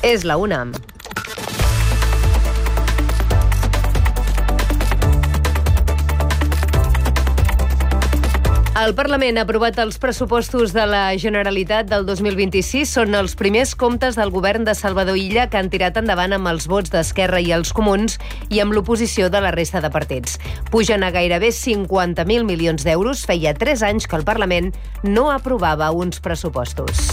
És la 1. El Parlament ha aprovat els pressupostos de la Generalitat del 2026. Són els primers comptes del govern de Salvador Illa que han tirat endavant amb els vots d'Esquerra i els Comuns i amb l'oposició de la resta de partits. Pugen a gairebé 50.000 milions d'euros. Feia 3 anys que el Parlament no aprovava uns pressupostos.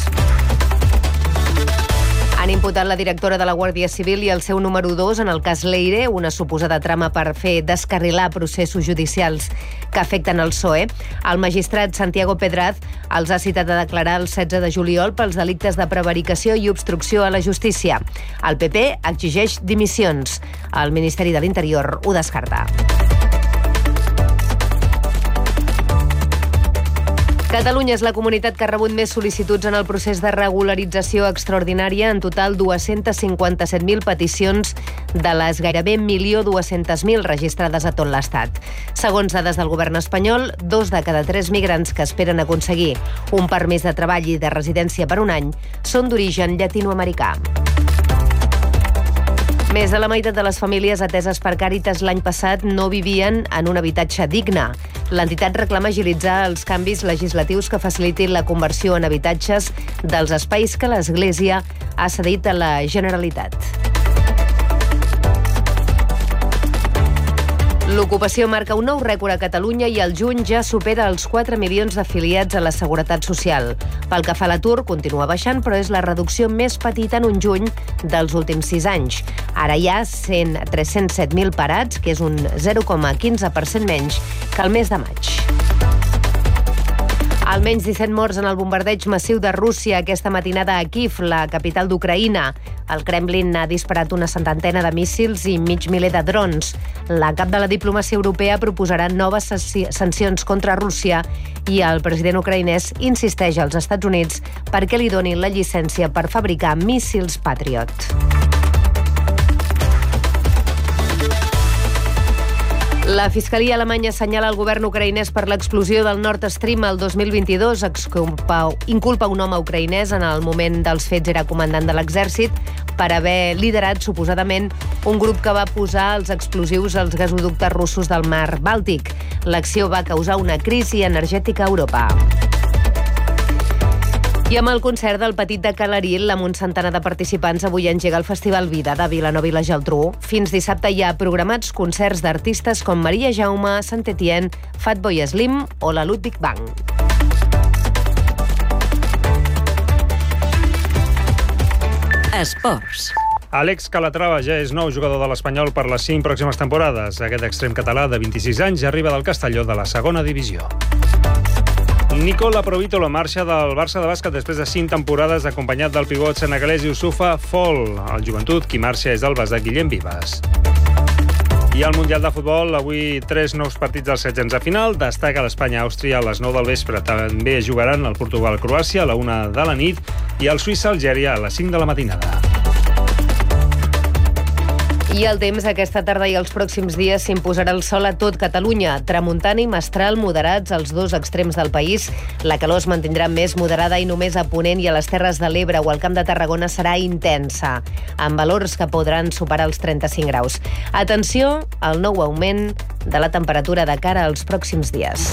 Han imputat la directora de la Guàrdia Civil i el seu número 2 en el cas Leire, una suposada trama per fer descarrilar processos judicials que afecten el PSOE. El magistrat Santiago Pedraz els ha citat a declarar el 16 de juliol pels delictes de prevaricació i obstrucció a la justícia. El PP exigeix dimissions. El Ministeri de l'Interior ho descarta. Catalunya és la comunitat que ha rebut més sol·licituds en el procés de regularització extraordinària. En total, 257.000 peticions de les gairebé 1.200.000 registrades a tot l'Estat. Segons dades del govern espanyol, 2 de cada 3 migrants que esperen aconseguir un permís de treball i de residència per un any són d'origen llatinoamericà. Més de la meitat de les famílies ateses per Càritas l'any passat no vivien en un habitatge digne. L'entitat reclama agilitzar els canvis legislatius que facilitin la conversió en habitatges dels espais que l'Església ha cedit a la Generalitat. L'ocupació marca un nou rècord a Catalunya i al juny ja supera els 4 milions d'afiliats a la Seguretat Social. Pel que fa a l'atur, continua baixant, però és la reducció més petita en un juny dels últims 6 anys. Ara hi ha 307.000 parats, que és un 0,15% menys que el mes de maig. Almenys 17 morts en el bombardeig massiu de Rússia aquesta matinada a Kíev, la capital d'Ucraïna. El Kremlin ha disparat una cententena de míssils i mig miler de drons. La cap de la diplomàcia europea proposarà noves sancions contra Rússia i el president ucraïnès insisteix als Estats Units perquè li donin la llicència per fabricar míssils Patriot. La Fiscalia alemanya assenyala el govern ucraïnès per l'explosió del Nord Stream el 2022. Inculpa un home ucraïnès, en el moment dels fets era comandant de l'exèrcit, per haver liderat suposadament un grup que va posar els explosius als gasoductes russos del mar Bàltic. L'acció va causar una crisi energètica a Europa. I amb el concert del Petit de Calaril, amb un centenar de participants, avui engega el Festival Vida de Vilanova i la Geltrú. Fins dissabte hi ha programats concerts d'artistes com Maria Jaume, Saint-Étienne, Fatboy Slim o la Ludwig Band. Esports. Àlex Calatrava ja és nou jugador de l'Espanyol per les 5 pròximes temporades. Aquest extrem català de 26 anys arriba del Castelló de la segona divisió. Nicola Provítolo marxa del Barça de bàsquet després de 5 temporades acompanyat del pivot senegalès Youssoufa Fall. El joventut, qui marxa és el basc Guillem Vives. I al Mundial de Futbol, avui 3 nous partits dels 16 a final. Destaca l'Espanya-Àustria a les 9 del vespre. També jugaran el Portugal-Croàcia a la 1 de la nit i el Suïssa-Algèria a les 5 de la matinada. I el temps aquesta tarda i els pròxims dies s'imposarà el sol a tot Catalunya. Tramuntana i mestral moderats als 2 extrems del país. La calor es mantindrà més moderada i només a Ponent i a les Terres de l'Ebre o al Camp de Tarragona serà intensa, amb valors que podran superar els 35 graus. Atenció al nou augment de la temperatura de cara als pròxims dies.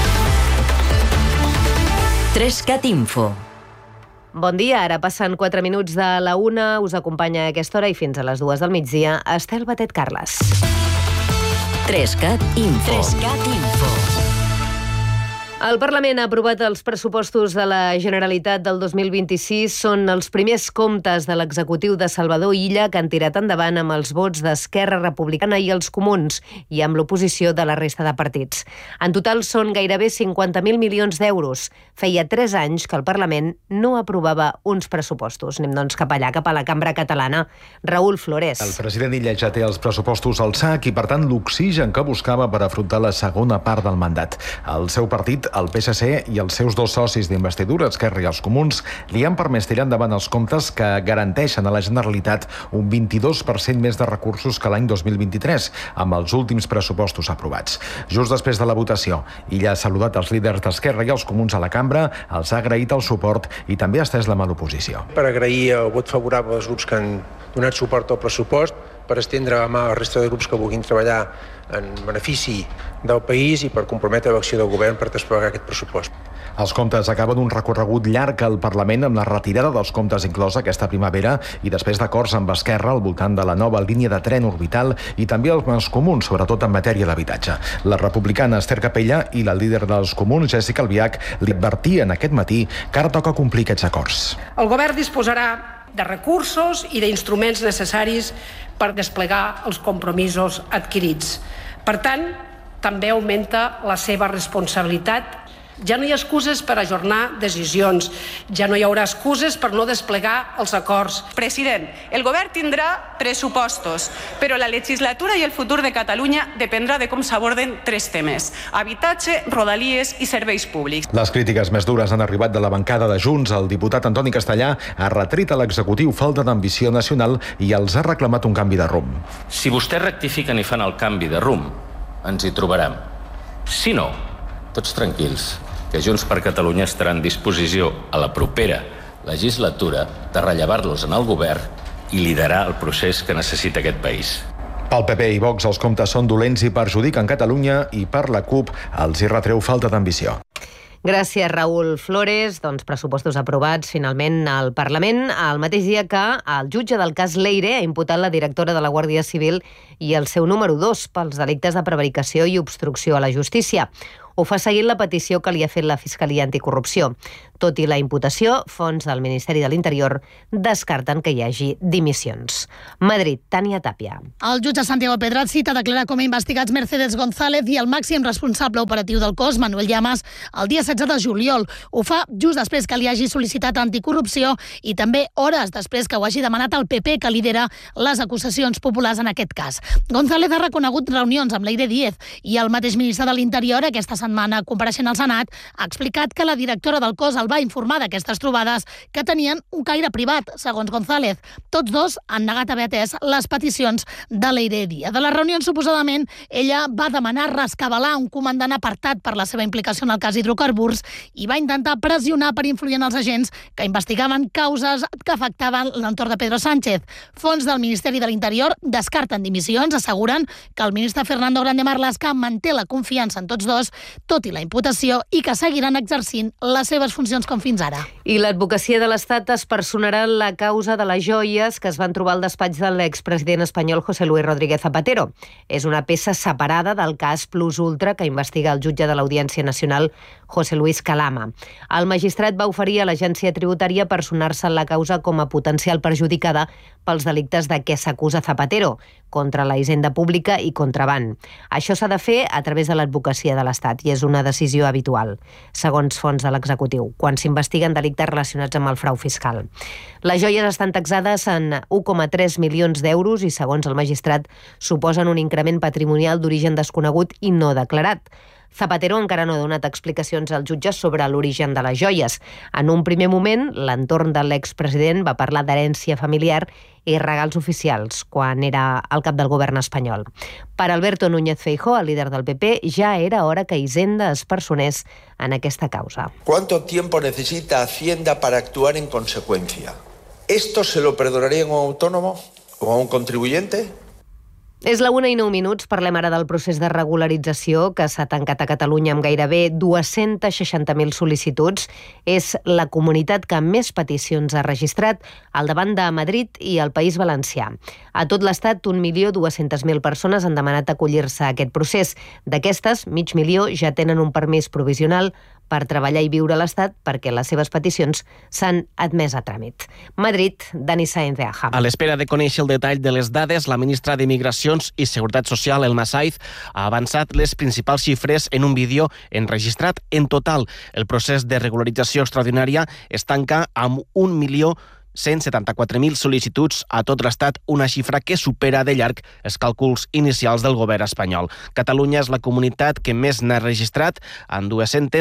3CAT Info. Bon dia, ara passen 4 minuts de la 1, us acompanya a aquesta hora i fins a les 2 del migdia, Estel Batet Carles. 3CAT Info. 3CAT Info. El Parlament ha aprovat els pressupostos de la Generalitat del 2026. Són els primers comptes de l'executiu de Salvador Illa que han tirat endavant amb els vots d'Esquerra Republicana i els Comuns i amb l'oposició de la resta de partits. En total són gairebé 50.000 milions d'euros. Feia 3 anys que el Parlament no aprovava uns pressupostos. Anem doncs cap allà, cap a la cambra catalana. Raül Flores. El president Illa ja té els pressupostos al sac i, per tant, l'oxigen que buscava per afrontar la segona part del mandat. El seu partit el PSC i els seus dos socis d'investidura, Esquerra i els Comuns, li han permès tirar endavant els comptes que garanteixen a la Generalitat un 22% més de recursos que l'any 2023, amb els últims pressupostos aprovats. Just després de la votació, Illa ha saludat els líders d'Esquerra i els Comuns a la cambra, els ha agraït el suport i també ha estès la mà a l'oposició. Per agrair el vot favorable als grups que han donat suport al pressupost, per estendre la mà a la resta de grups que vulguin treballar en benefici del país i per comprometre l'acció del govern per desplegar aquest pressupost. Els comptes acaben un recorregut llarg al Parlament amb la retirada dels comptes inclosa aquesta primavera i després d'acords amb Esquerra al voltant de la nova línia de tren orbital i també els Comuns, sobretot en matèria d'habitatge. La republicana Esther Capella i la líder dels Comuns, Jessica Albiach, li advertien aquest matí que ara toca complir aquests acords. El govern disposarà de recursos i d'instruments necessaris per desplegar els compromisos adquirits. Per tant, també augmenta la seva responsabilitat. Ja no hi ha excuses per ajornar decisions, ja no hi haurà excuses per no desplegar els acords. President, el govern tindrà pressupostos, però la legislatura i el futur de Catalunya dependrà de com s'aborden tres temes: habitatge, rodalies i serveis públics. Les crítiques més dures han arribat de la bancada de Junts. El diputat Antoni Castellà ha retret a l'executiu falta d'ambició nacional i els ha reclamat un canvi de rumb. Si vostès rectifiquen i fan el canvi de rumb, ens hi trobarem. Si no, tots tranquils, que Junts per Catalunya estarà en disposició a la propera legislatura de rellevar-los en el govern i liderar el procés que necessita aquest país. Pel PP i Vox els comptes són dolents i perjudiquen Catalunya i per la CUP els hi retreu falta d'ambició. Gràcies, Raül Flores. Doncs pressupostos aprovats finalment al Parlament el mateix dia que el jutge del cas Leire ha imputat la directora de la Guàrdia Civil i el seu número 2 pels delictes de prevaricació i obstrucció a la justícia. Ho fa seguint la petició que li ha fet la Fiscalia Anticorrupció. Tot i la imputació, fonts del Ministeri de l'Interior descarten que hi hagi dimissions. Madrid, Tània Tàpia. El jutge Santiago Pedraz cita declarar com a investigats Mercedes González i el màxim responsable operatiu del cos, Manuel Llamas, el dia 16 de juliol. Ho fa just després que li hagi sol·licitat anticorrupció i també hores després que ho hagi demanat el PP, que lidera les acusacions populars en aquest cas. González ha reconegut reunions amb Leire Díez i el mateix ministre de l'Interior aquesta setmana compareixent al Senat ha explicat que la directora del cos el va informar d'aquestes trobades que tenien un caire privat, segons González. Tots dos han negat haver atès les peticions de Leire Díez. De les reunions, suposadament, ella va demanar rescabalar un comandant apartat per la seva implicació en el cas hidrocarburs i va intentar pressionar per influir en els agents que investigaven causes que afectaven l'entorn de Pedro Sánchez. Fonts del Ministeri de l'Interior descarten dimissions, asseguren que el ministre Fernando Grande Marlaska manté la confiança en tots dos, tot i la imputació, i que seguiran exercint les seves funcions com fins ara. I l'advocacia de l'Estat es personarà en la causa de les joies que es van trobar al despatx de l'expresident espanyol José Luis Rodríguez Zapatero. És una peça separada del cas Plus Ultra que investiga el jutge de l'Audiència Nacional José Luis Calama. El magistrat va oferir a l'agència tributària personar-se en la causa com a potencial perjudicada pels delictes de què s'acusa Zapatero, contra la hisenda pública i contraban. Això s'ha de fer a través de l'advocacia de l'Estat i és una decisió habitual, segons fonts de l'executiu, quan s'investiguen delictes relacionats amb el frau fiscal. Les joies estan taxades en 1,3 milions d'euros i, segons el magistrat, suposen un increment patrimonial d'origen desconegut i no declarat. Zapatero encara no ha donat explicacions als jutges sobre l'origen de les joies. En un primer moment, l'entorn de l'expresident va parlar d'herència familiar i regals oficials, quan era el cap del govern espanyol. Per Alberto Núñez Feijóo, el líder del PP, ja era hora que Hisenda es personés en aquesta causa. ¿Cuánto tiempo necesita Hacienda para actuar en consecuencia? ¿Esto se lo perdonaría a un autónomo o a un contribuyente? És la 1:09. Parlem ara del procés de regularització que s'ha tancat a Catalunya amb gairebé 260.000 sol·licituds. És la comunitat que més peticions ha registrat, al davant de Madrid i el País Valencià. A tot l'Estat, 1.200.000 persones han demanat acollir-se a aquest procés. D'aquestes, 500.000 ja tenen un permís provisional per treballar i viure a l'Estat perquè les seves peticions s'han admès a tràmit. Madrid, Dani Sáenz de Aja. A l'espera de conèixer el detall de les dades, la ministra d'Immigracions i Seguretat Social, Elma Saiz, ha avançat les principals xifres en un vídeo enregistrat. En total, el procés de regularització extraordinària es tanca amb 1.000.000 174.000 sol·licituds a tot l'Estat, una xifra que supera de llarg els càlculs inicials del govern espanyol. Catalunya és la comunitat que més n'ha registrat, amb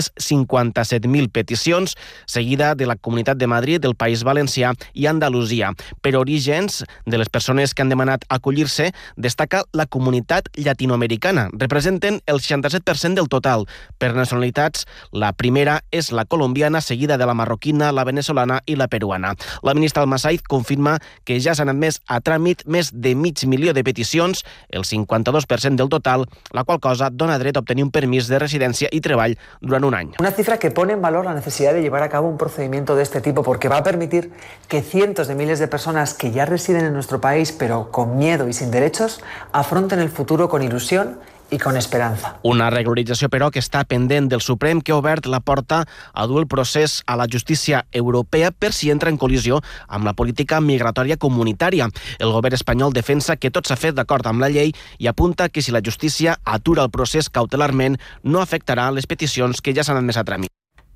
257.000 peticions, seguida de la Comunitat de Madrid, del País Valencià i Andalusia. Per orígens de les persones que han demanat acollir-se, destaca la comunitat llatinoamericana. Representen el 67% del total. Per nacionalitats, la primera és la colombiana, seguida de la marroquina, la venezolana i la peruana. La ministra Al-Massaid confirma que ja s'han admès a tràmit més de 500.000 de peticions, el 52% del total, la qual cosa dona dret a obtenir un permís de residència i treball durant un any. Una cifra que pone en valor la necesidad de llevar a cabo un procedimiento de este tipo porque va a permitir que cientos de miles de personas que ya residen en nuestro país pero con miedo y sin derechos afronten el futuro con ilusión i con esperança. Una regularització, però, que està pendent del Suprem, que ha obert la porta a dur el procés a la justícia europea per si entra en col·lisió amb la política migratòria comunitària. El govern espanyol defensa que tot s'ha fet d'acord amb la llei i apunta que si la justícia atura el procés cautelarment no afectarà les peticions que ja s'han admès a tràmit.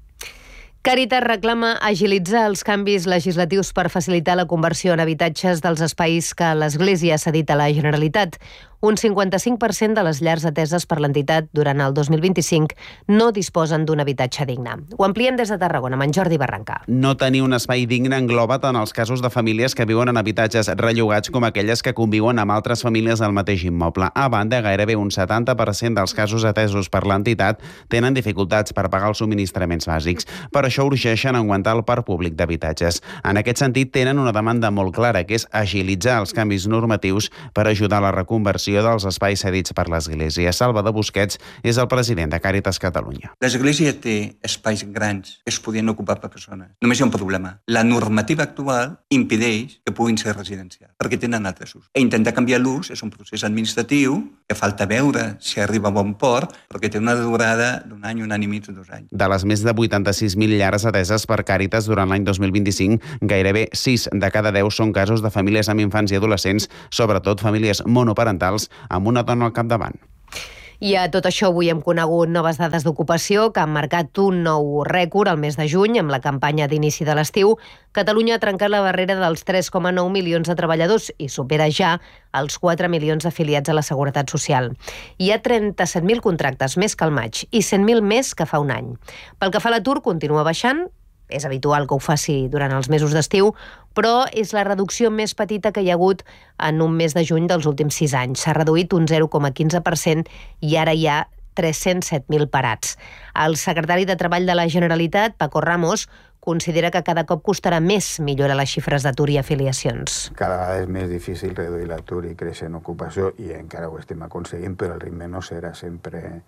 Càritas reclama agilitzar els canvis legislatius per facilitar la conversió en habitatges dels espais que l'Església ha cedit a la Generalitat. Un 55% de les llars ateses per l'entitat durant el 2025 no disposen d'un habitatge digne. Ho ampliem des de Tarragona amb en Jordi Barranca. No tenir un espai digne engloba tant els casos de famílies que viuen en habitatges rellogats com aquelles que conviuen amb altres famílies al mateix immoble. A banda, gairebé un 70% dels casos atesos per l'entitat tenen dificultats per pagar els subministraments bàsics. Per això urgeixen augmentar el parc públic d'habitatges. En aquest sentit, tenen una demanda molt clara, que és agilitzar els canvis normatius per ajudar a la reconversió dels espais cedits per l'Església. Salvador Busquets és el president de Càritas Catalunya. L'Església té espais grans que es podien ocupar per persones. Només hi ha un problema. La normativa actual impedeix que puguin ser residencials, perquè tenen altres usos. Intentar canviar l'ús és un procés administratiu que falta veure si arriba a bon port, perquè té una durada d'un any, un any i mig, 2 anys. De les més de 86.000 llars ateses per Càritas durant l'any 2025, gairebé 6 de cada 10 són casos de famílies amb infants i adolescents, sobretot famílies monoparentals amb una dona al capdavant. I a tot això avui hem conegut noves dades d'ocupació que han marcat un nou rècord al mes de juny amb la campanya d'inici de l'estiu. Catalunya ha trencat la barrera dels 3,9 milions de treballadors i supera ja els 4 milions afiliats a la Seguretat Social. Hi ha 37.000 contractes més que al maig i 100.000 més que fa un any. Pel que fa a l'atur, continua baixant. És habitual que ho faci durant els mesos d'estiu, però és la reducció més petita que hi ha hagut en un mes de juny dels últims 6 anys. S'ha reduït un 0,15% i ara hi ha 307.000 parats. El secretari de Treball de la Generalitat, Paco Ramos, considera que cada cop costarà més millorar les xifres d'atur i afiliacions. Cada vegada és més difícil reduir l'atur i créixer en ocupació i encara ho estem aconseguint, però el ritme no serà sempre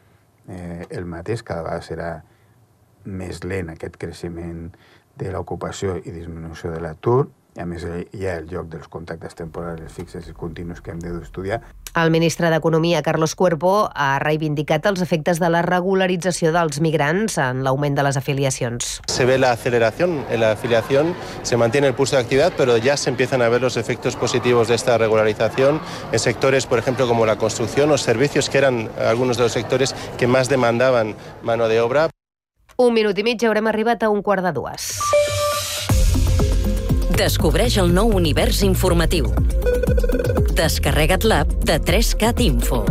el mateix, cada vegada serà més lent aquest creixement de l'ocupació i disminució de l'atur, i a més hi ha el joc dels contractes temporals fixes i continus que hem d'estudiar. El ministre d'Economia, Carlos Cuerpo, ha reivindicat els efectes de la regularització dels migrants en l'augment de les afiliacions. Se ve la aceleración en la afiliación, se mantiene el pulso de actividad, pero ya se empiezan a ver los efectos positivos de esta regularización en sectores, por ejemplo, como la construcción o servicios, que eran algunos de los sectores que más demandaban mano de obra. Un minut i mig, ja haurem arribat a 1:45. Descobreix el nou univers informatiu. Descarrega't l'app de 3CAT Info.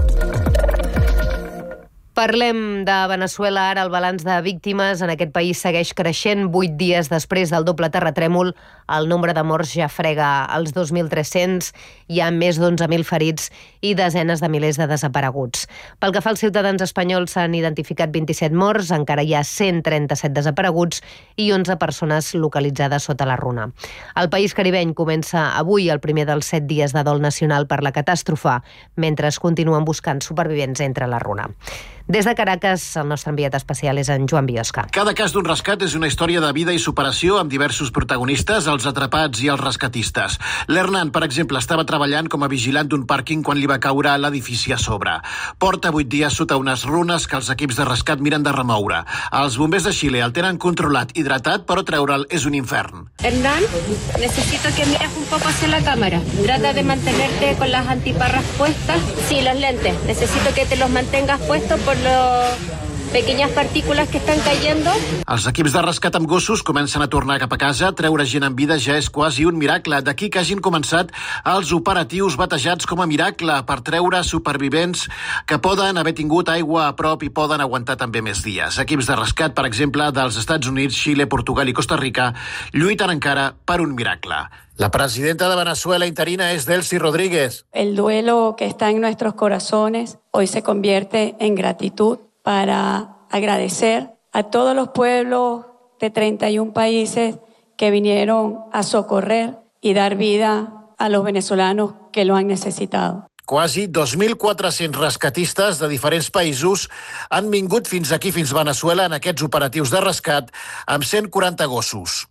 Parlem de Veneçuela ara. El balanç de víctimes en aquest país segueix creixent. 8 dies després del doble terratrèmol, el nombre de morts ja frega els 2.300, hi ha més d'11.000 ferits i desenes de milers de desapareguts. Pel que fa als ciutadans espanyols, s'han identificat 27 morts, encara hi ha 137 desapareguts i 11 persones localitzades sota la runa. El país caribeny comença avui el primer dels 7 dies de dol nacional per la catàstrofe, mentre es continuen buscant supervivents entre la runa. Des de Caracas, el nostre enviat especial és en Joan Biosca. Cada cas d'un rescat és una història de vida i superació amb diversos protagonistes, els atrapats i els rescatistes. L'Hernan, per exemple, estava treballant com a vigilant d'un pàrquing quan li va caure l'edifici a sobre. Porta 8 dies sota unes runes que els equips de rescat miren de remoure. Els bombers de Xile el tenen controlat, hidratat, però treure'l és un infern. Hernán, necesito que mires un poco hacia la cámara. Trata de mantenerte con las antiparras puestas. Sí, los lentes. Necesito que te los mantengas puestos por pequeñas partículas que están cayendo. Els equips de rescat amb gossos comencen a tornar cap a casa. Treure gent en vida ja és quasi un miracle. D'aquí que hagin començat els operatius batejats com a miracle per treure supervivents que poden haver tingut aigua a prop i poden aguantar també més dies. Equips de rescat, per exemple, dels Estats Units, Xile, Portugal i Costa Rica, lluiten encara per un miracle. La presidenta de Venezuela interina es Delcy Rodríguez. El duelo que está en nuestros corazones hoy se convierte en gratitud para agradecer a todos los pueblos de 31 países que vinieron a socorrer y dar vida a los venezolanos que lo han necesitado. Quasi 2.400 rescatistes de diferents països han vingut fins aquí, fins Venezuela, en aquests operatius de rescat, amb 140 gossos.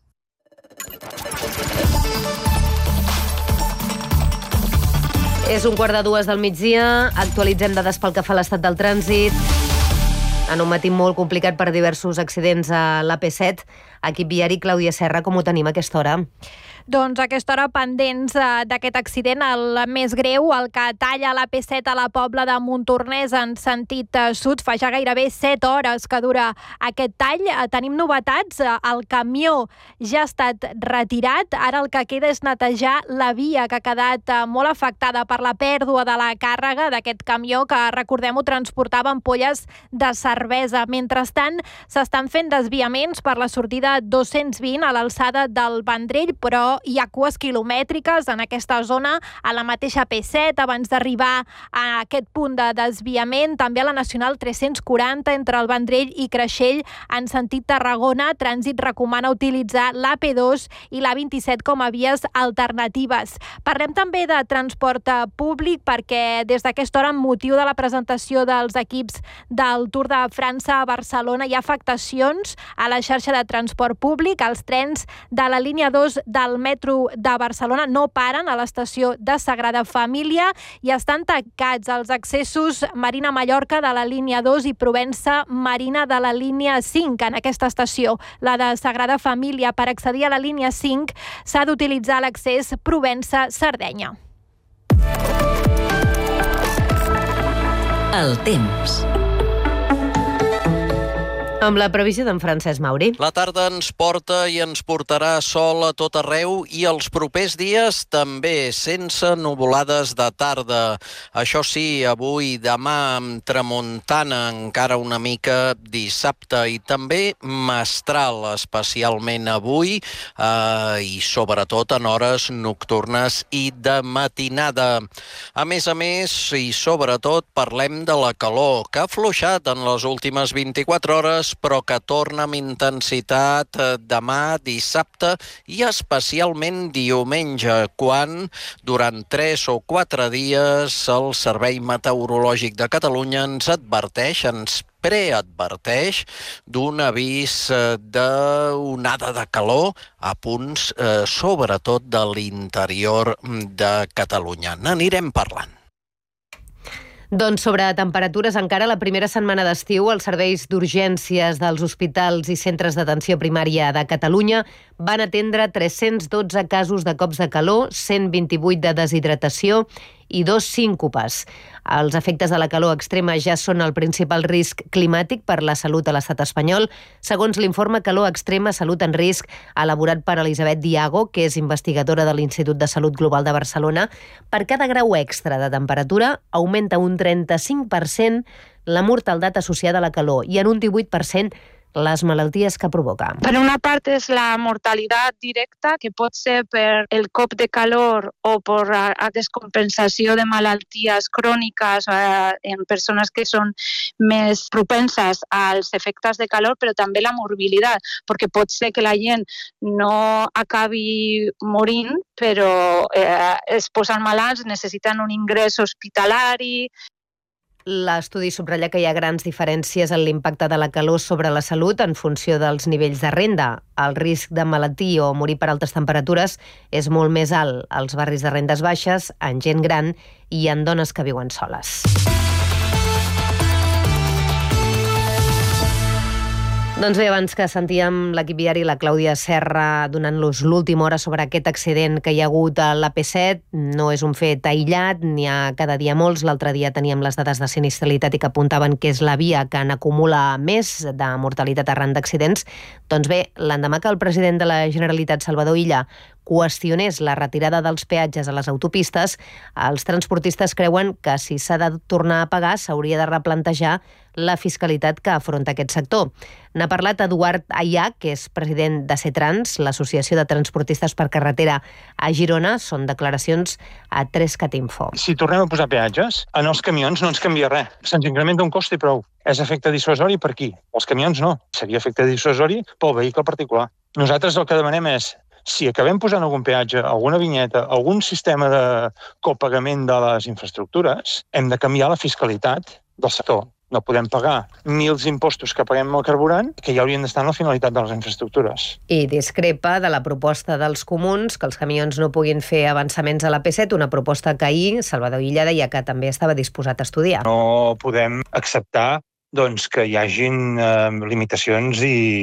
És 1:45 del migdia, actualitzem dades pel que fa a l'estat del trànsit. En un matí molt complicat per diversos accidents a l'AP7. Equip viari, Clàudia Serra, com ho tenim a aquesta hora? Doncs a aquesta hora pendents d'aquest accident, el més greu, el que talla l'AP7 a la Pobla de Montornès en sentit sud. Fa ja gairebé 7 hores que dura aquest tall. Tenim novetats, el camió ja ha estat retirat, ara el que queda és netejar la via que ha quedat molt afectada per la pèrdua de la càrrega d'aquest camió que, recordem-ho, transportava ampolles de cervesa. Mentrestant, s'estan fent desviaments per la sortida 220 a l'alçada del Vendrell, però hi ha cues quilomètriques en aquesta zona, a la mateixa P7, abans d'arribar a aquest punt de desviament. També a la Nacional 340, entre el Vendrell i Creixell, en sentit Tarragona. Trànsit recomana utilitzar l'AP2 i l'A27 com a vies alternatives. Parlem també de transport públic, perquè des d'aquesta hora, amb motiu de la presentació dels equips del Tour de França a Barcelona, hi ha afectacions a la xarxa de transport públic. Els trens de la línia 2 del metro de Barcelona no paren a l'estació de Sagrada Família i estan tancats els accessos Marina-Mallorca de la línia 2 i Provença-Marina de la línia 5 en aquesta estació. La de Sagrada Família, per accedir a la línia 5 s'ha d'utilitzar l'accés Provença-Sardenya. El temps. Amb la previsió d'en Francesc Mauri. La tarda ens porta i ens portarà sol a tot arreu i els propers dies també, sense nuvolades de tarda. Això sí, avui, demà, amb tramuntana encara una mica dissabte i també mestral, especialment avui i sobretot en hores nocturnes i de matinada. A més, i sobretot parlem de la calor, que ha afluixat en les últimes 24 hores, però que torna amb intensitat demà, dissabte i especialment diumenge, quan durant 3 o 4 dies el Servei Meteorològic de Catalunya ens adverteix, ens preadverteix d'un avís d'onada de calor a punts, sobretot de l'interior de Catalunya. N'anirem parlant. Doncs sobre temperatures, encara la primera setmana d'estiu, els serveis d'urgències dels hospitals i centres d'atenció primària de Catalunya van atendre 312 casos de cops de calor, 128 de deshidratació i 2 síncopes. Els efectes de la calor extrema ja són el principal risc climàtic per la salut a l'estat espanyol, segons l'informe Calor Extrema, Salut en Risc, elaborat per Elisabet Diago, que és investigadora de l'Institut de Salut Global de Barcelona. Per cada grau extra de temperatura augmenta un 35% la mortaldat associada a la calor i en un 18% les malalties que provoca. Per una part és la mortalitat directa, que pot ser per el cop de calor o per la descompensació de malalties cròniques en persones que són més propenses als efectes de calor, però també la morbilitat, perquè pot ser que la gent no acabi morint, però es posen malalts, necessiten un ingrés hospitalari. L'estudi subratlla que hi ha grans diferències en l'impacte de la calor sobre la salut en funció dels nivells de renda. El risc de malaltir o morir per altes temperatures és molt més alt als barris de rendes baixes, en gent gran i en dones que viuen soles. Doncs bé, abans que sentíem l'equip viari, la Clàudia Serra donant-los l'última hora sobre aquest accident que hi ha hagut a l'AP7, no és un fet aïllat, n'hi ha cada dia molts. L'altre dia teníem les dades de sinistralitat i que apuntaven que és la via que n'acumula més de mortalitat arran d'accidents. Doncs bé, l'endemà que el president de la Generalitat, Salvador Illa, qüestionés la retirada dels peatges a les autopistes, els transportistes creuen que si s'ha de tornar a pagar s'hauria de replantejar la fiscalitat que afronta aquest sector. N'ha parlat Eduard Ayà, que és president de CETRANS, l'Associació de Transportistes per Carretera a Girona. Són declaracions a 3cat Info. Si tornem a posar peatges, en els camions no ens canvia res. Se'ns incrementa un cost i prou. És efecte dissuasori per qui? Els camions no. Seria efecte dissuasori pel vehicle particular. Nosaltres el que demanem és, si acabem posant algun peatge, alguna vinyeta, algun sistema de copagament de les infraestructures, hem de canviar la fiscalitat del sector. No podem pagar 1.000 impostos que paguem al carburant, que ja haurien d'estar en la finalitat de les infraestructures. I discrepa de la proposta dels comuns que els camions no puguin fer avançaments a l'AP7, una proposta que ahir Salvador Illa deia que també estava disposat a estudiar. No podem acceptar que hi hagin limitacions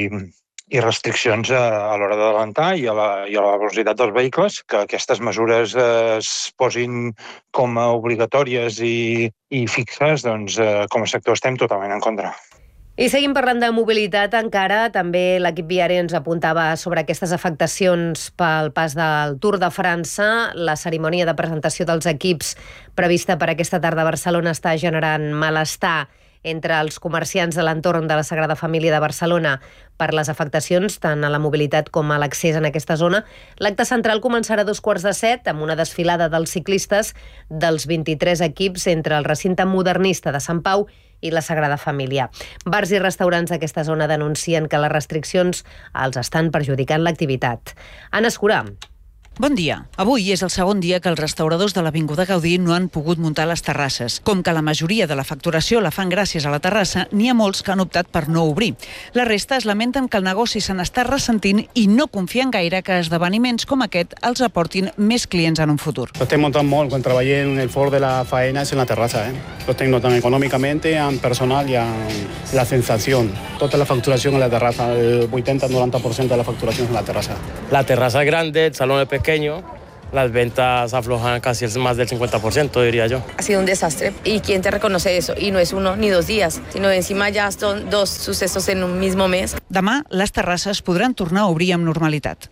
i restriccions a l'hora d'adelantar i a la velocitat dels vehicles, que aquestes mesures es posin com a obligatòries i fixes, com a sector estem totalment en contra. I seguim parlant de mobilitat encara. També l'equip viari ens apuntava sobre aquestes afectacions pel pas del Tour de França. La cerimònia de presentació dels equips prevista per aquesta tarda a Barcelona està generant malestar entre els comerciants de l'entorn de la Sagrada Família de Barcelona per les afectacions tant a la mobilitat com a l'accés en aquesta zona. L'acte central començarà a 6:45 amb una desfilada dels ciclistes dels 23 equips entre el recinte modernista de Sant Pau i la Sagrada Família. Bars i restaurants d'aquesta zona denuncien que les restriccions els estan perjudicant l'activitat. Anna Escurà. Bon dia. Avui és el segon dia que els restauradors de l'Avinguda Gaudí no han pogut muntar les terrasses. Com que la majoria de la facturació la fan gràcies a la terrassa, n'hi ha molts que han optat per no obrir. La resta es lamenten que el negoci se n'està ressentint i no confien gaire que esdeveniments com aquest els aportin més clients en un futur. Lo estem notant molt quan treballem en el fort de la faena és en la terrassa. Lo estem notant econòmicament, en personal i en la sensació. Tota la facturació en la terrassa, el 80-90% de la facturació en la terrassa. La terraza es grande, el salón es pequeño, las ventas aflojan casi más del 50%, diría yo. Ha sido un desastre. ¿Y quién te reconoce eso? Y no es 1 ni 2 días, sino encima ya son 2 sucesos en un mismo mes. Demà, les terrasses podran tornar a obrir amb normalitat.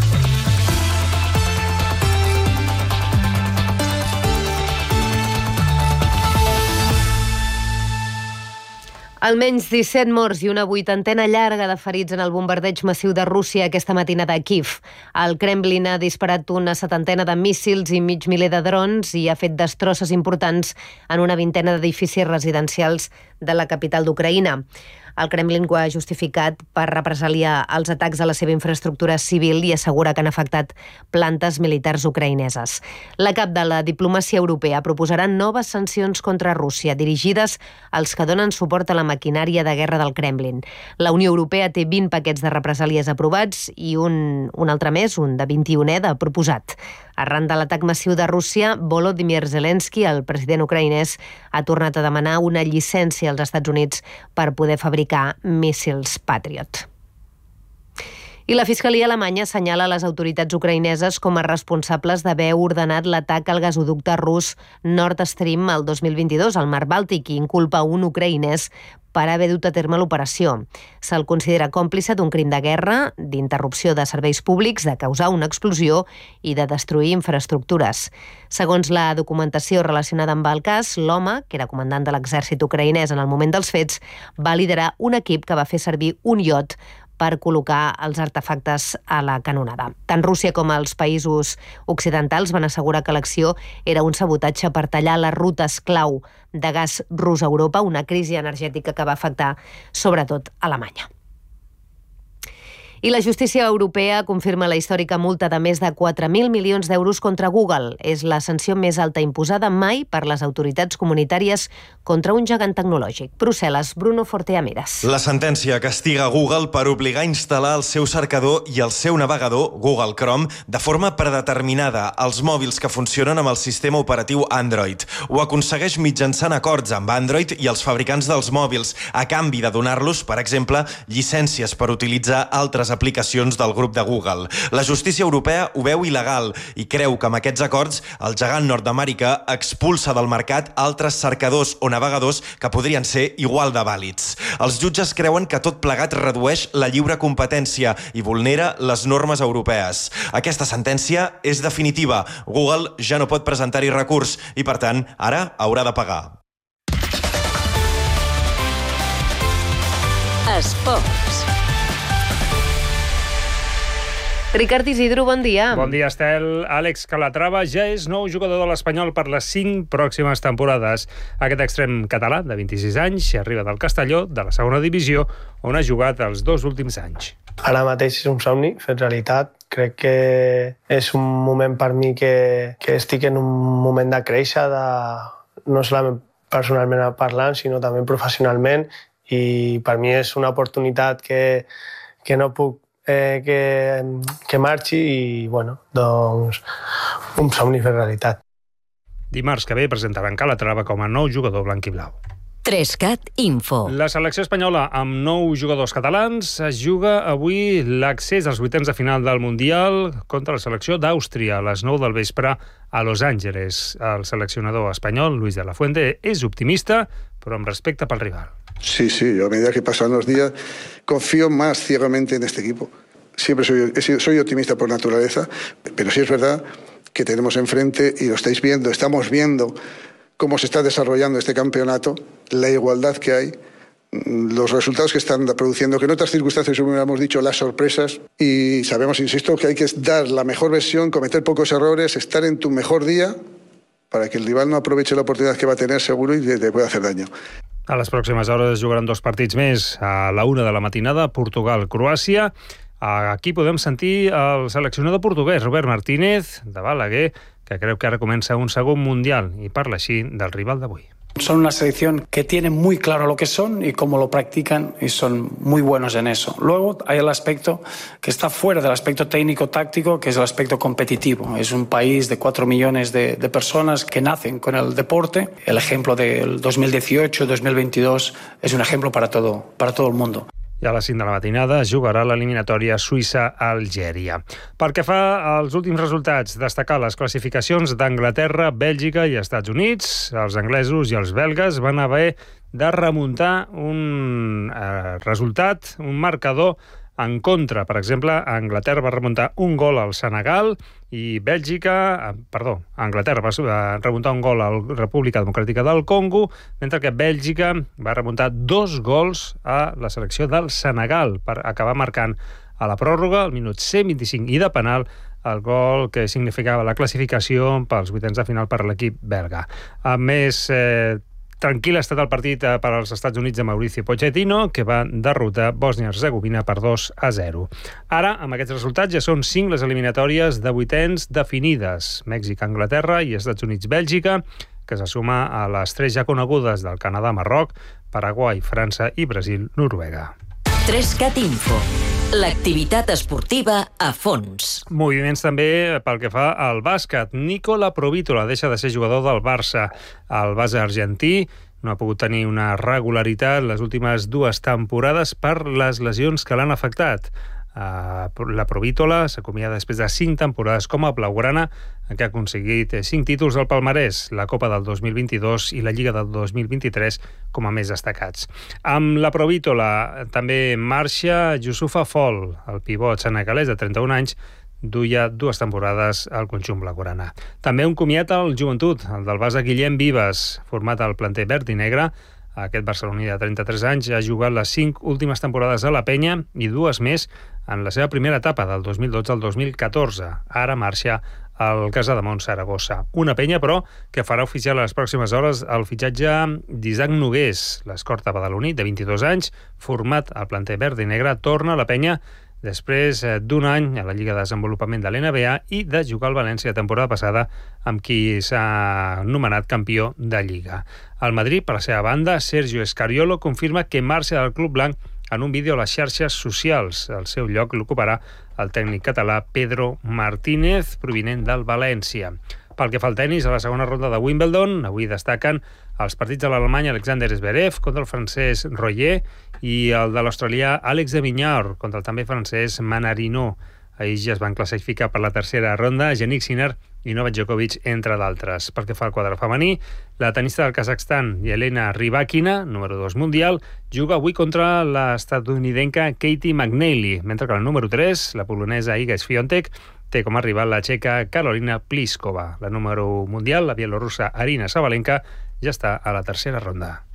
Almenys 17 morts i una 80ena llarga de ferits en el bombardeig massiu de Rússia aquesta matinada a Kíev. El Kremlin ha disparat una 70ena de míssils i mig miler de drons i ha fet destrosses importants en una 20ena d'edificis residencials de la capital d'Ucraïna. El Kremlin ho ha justificat per represaliar els atacs a la seva infraestructura civil i assegura que han afectat plantes militars ucraïneses. La cap de la diplomàcia europea proposarà noves sancions contra Rússia dirigides als que donen suport a la maquinària de guerra del Kremlin. La Unió Europea té 20 paquets de represàlies aprovats i un altre més, un de 21è, de proposat. Arran de l'atac massiu de Rússia, Volodymyr Zelensky, el president ucraïnès, ha tornat a demanar una llicència als Estats Units per poder fabricar míssils Patriot. I la Fiscalia alemanya assenyala les autoritats ucraïneses com a responsables d'haver ordenat l'atac al gasoducte rus Nord Stream el 2022 al Mar Bàltic i inculpa un ucraïnès per haver dut a terme l'operació. Se'l considera còmplice d'un crim de guerra, d'interrupció de serveis públics, de causar una explosió i de destruir infraestructures. Segons la documentació relacionada amb el cas, l'home, que era comandant de l'exèrcit ucraïnès en el moment dels fets, va liderar un equip que va fer servir un iot per col·locar els artefactes a la canonada. Tant Rússia com els països occidentals van assegurar que l'acció era un sabotatge per tallar les rutes clau de gas rus a Europa, una crisi energètica que va afectar sobretot Alemanya. I la justícia europea confirma la històrica multa de més de 4.000 milions d'euros contra Google. És la sanció més alta imposada mai per les autoritats comunitàries contra un gegant tecnològic. Brussel·les, Bruno Fortea-Miras. La sentència castiga Google per obligar a instal·lar el seu cercador i el seu navegador, Google Chrome, de forma predeterminada als mòbils que funcionen amb el sistema operatiu Android. Ho aconsegueix mitjançant acords amb Android i els fabricants dels mòbils, a canvi de donar-los, per exemple, llicències per utilitzar altres aplicacions del grup de Google. La justícia europea ho veu il·legal i creu que amb aquests acords el gegant nord-americà expulsa del mercat altres cercadors o navegadors que podrien ser igual de vàlids. Els jutges creuen que tot plegat redueix la lliure competència i vulnera les normes europees. Aquesta sentència és definitiva. Google ja no pot presentar-hi recurs i, per tant, ara haurà de pagar. Esports. Ricard Isidro, bon dia. Bon dia, Estel. Àlex Calatrava ja és nou jugador de l'Espanyol per les 5 pròximes temporades. Aquest extrem català, de 26 anys, arriba del Castelló, de la segona divisió, on ha jugat els 2 últims anys. Ara mateix és un somni fet realitat. Crec que és un moment per mi que estic en un moment de créixer, no solament personalment parlant, sinó també professionalment, i per mi és una oportunitat que no puc que marxi i, bueno, doncs un somni fer realitat. Dimarts que ve presentaran Calatrava com a nou jugador blanc-i-blau. 3CAT Info. La selecció espanyola, amb 9 jugadors catalans, es juga avui l'accés als vuitens de final del Mundial contra la selecció d'Àustria a les 9 del vespre a Los Angeles. El seleccionador espanyol, Luis de la Fuente, és optimista, però amb respecte pel rival. Sí, yo a medida que pasan los días confío más ciegamente en este equipo. Siempre soy optimista por naturaleza, pero sí es verdad que tenemos enfrente, y lo estáis viendo, estamos viendo cómo se está desarrollando este campeonato, la igualdad que hay, los resultados que están produciendo, que en otras circunstancias hubiéramos dicho las sorpresas, y sabemos, insisto, que hay que dar la mejor versión, cometer pocos errores, estar en tu mejor día, para que el rival no aproveche la oportunidad que va a tener seguro y te pueda hacer daño. A les pròximes hores es jugaran 2 partits més. A la 1 de la matinada, Portugal-Croàcia. Aquí podem sentir el seleccionador portuguès, Robert Martínez, de Balaguer, que creu que ara comença un segon Mundial i parla així del rival d'avui. Son una selección que tiene muy claro lo que son y cómo lo practican, y son muy buenos en eso. Luego hay el aspecto que está fuera del aspecto técnico-táctico, que es el aspecto competitivo. Es un país de 4 millones de personas que nacen con el deporte. El ejemplo del 2018-2022 es un ejemplo para todo el mundo. I a les 5 de la matinada es jugarà l'eliminatòria Suïssa-Algèria. Pel que fa als últims resultats, destacar les classificacions d'Anglaterra, Bèlgica i Estats Units. Els anglesos i els belgues van haver de remuntar un resultat, un marcador en contra. Per exemple, Anglaterra va remuntar un gol al Senegal i Anglaterra va remuntar un gol a la República Democràtica del Congo, mentre que Bèlgica va remuntar 2 gols a la selecció del Senegal per acabar marcant a la pròrroga, al minut 125 i de penal, el gol que significava la classificació pels vuitens de final per a l'equip belga. A més, tranquil ha estat el partit per als Estats Units de Mauricio Pochettino, que va derrotar Bòsnia-Hercegovina per 2-0. Ara, amb aquests resultats, ja són 5 les eliminatòries de vuitens definides. Mèxic-Anglaterra i Estats Units-Bèlgica, que se suma a les 3 ja conegudes del Canadà-Marroc, Paraguai, França i Brasil-Noruega. 3CAT Info. L'activitat esportiva a fons. Moviments també pel que fa al bàsquet. Nicola Provítola deixa de ser jugador del Barça. El base argentí no ha pogut tenir una regularitat les últimes 2 temporades per les lesions que l'han afectat. La Provítola s'acomiada després de 5 temporades com a blaugrana, en què ha aconseguit 5 títols del palmarès, la Copa del 2022 i la Lliga del 2023 com a més destacats. Amb la Provítola també marxa Youssoufa Fall, el pivot senegalès de 31 anys, duia 2 temporades al conjunt blaugrana. També un comiat al joventut, el del base Guillem Vives, format al planter verd i negre. Aquest barceloní de 33 anys ha jugat les 5 últimes temporades a la Penya i 2 més en la seva primera etapa, del 2012 al 2014. Ara marxa al Casademont Saragossa. Una Penya, però, que farà oficial a les pròximes hores el fitxatge d'Isaac Nogués. L'escorta badaloní, de 22 anys, format al planter verd i negre, torna a la Penya després d'un any a la Lliga de Desenvolupament de l'NBA i de jugar al València la temporada passada, amb qui s'ha nomenat campió de Lliga. El Madrid, per la seva banda, Sergio Escariolo confirma que marxa del club blanc en un vídeo a les xarxes socials. El seu lloc l'ocuparà el tècnic català Pedro Martínez, provinent del València. Pel que fa al tenis, a la segona ronda de Wimbledon, avui destaquen els partits de l'alemany Alexander Zverev contra el francès Royer i el de l'australià Alex de Minaur contra el també francès Manarino. Ahir ja es van classificar per la tercera ronda Jannik Sinner i Novak Djokovic, entre d'altres. Pel que fa al quadre femení, la tenista del Kazakhstan, Yelena Rybakina, número 2 mundial, juga avui contra l'estatunidenca Katie McNeely, mentre que la número 3, la polonesa Iga Swiatek, té com a rival la txeca Karolina Pliskova. La número mundial, la bielorussa Arina Sabalenka, ja està a la tercera ronda.